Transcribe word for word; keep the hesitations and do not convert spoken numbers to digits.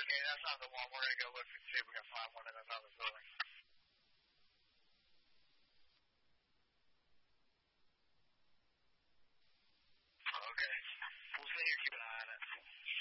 Okay, that's not the one. We're going to go look and see if